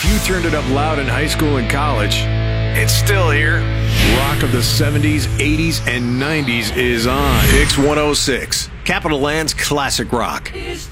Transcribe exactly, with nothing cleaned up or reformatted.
If you turned it up loud in high school and college, it's still here. Rock of the seventies, eighties, and nineties is on. X one oh six, Capital Land's Classic Rock.